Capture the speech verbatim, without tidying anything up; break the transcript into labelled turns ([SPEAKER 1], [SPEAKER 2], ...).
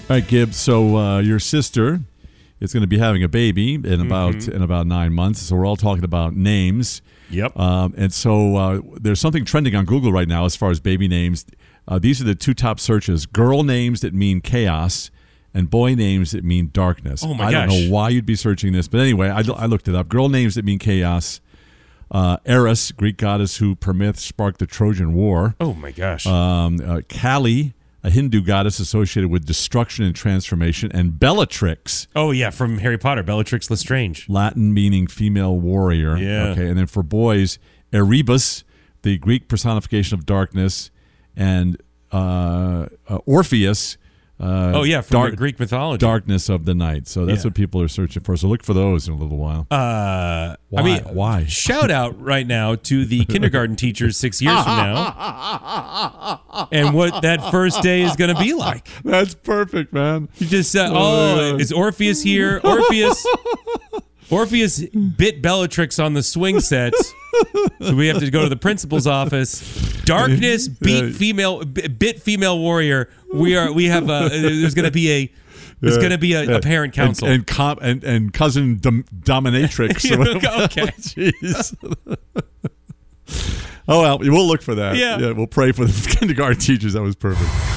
[SPEAKER 1] right, Gibbs. So uh, your sister is going to be having a baby in about mm-hmm. in about nine months. So we're all talking about names.
[SPEAKER 2] Yep.
[SPEAKER 1] Um, and so uh, there's something trending on Google right now as far as baby names. Uh, these are the two top searches: girl names that mean chaos, and boy names that mean darkness.
[SPEAKER 2] Oh my
[SPEAKER 1] I
[SPEAKER 2] gosh.
[SPEAKER 1] don't know why you'd be searching this, but anyway, I, I looked it up. Girl names that mean chaos. Uh, Eris, Greek goddess who per myth sparked the Trojan War.
[SPEAKER 2] Oh my gosh.
[SPEAKER 1] Um, uh, Kali, a Hindu goddess associated with destruction and transformation, and Bellatrix.
[SPEAKER 2] Oh yeah, from Harry Potter, Bellatrix Lestrange.
[SPEAKER 1] Latin meaning female warrior.
[SPEAKER 2] Yeah.
[SPEAKER 1] Okay, and then for boys, Erebus, the Greek personification of darkness, and uh, uh, Orpheus. Uh,
[SPEAKER 2] oh yeah, from
[SPEAKER 1] dark,
[SPEAKER 2] Greek mythology.
[SPEAKER 1] Darkness of the night. So that's
[SPEAKER 2] Yeah.
[SPEAKER 1] what people are searching for. So look for those in a little while.
[SPEAKER 2] Uh,
[SPEAKER 1] Why?
[SPEAKER 2] I mean,
[SPEAKER 1] Why?
[SPEAKER 2] Shout out right now to the kindergarten teachers six years from now, and what that first day is going to be like.
[SPEAKER 1] That's perfect, man.
[SPEAKER 2] You just uh, oh, is Orpheus here? Orpheus, Orpheus bit Bellatrix on the swing set, so we have to go to the principal's office. Darkness beat female, bit female warrior. We are. We have. A, there's going to be a. There's
[SPEAKER 1] Yeah.
[SPEAKER 2] going to be a,
[SPEAKER 1] Yeah.
[SPEAKER 2] a parent council
[SPEAKER 1] and and, com- and, and cousin dom- dominatrix. or whatever.
[SPEAKER 2] Okay.
[SPEAKER 1] Jeez. Oh well, we'll look for that.
[SPEAKER 2] Yeah.
[SPEAKER 1] yeah, we'll pray for the kindergarten teachers. That was perfect.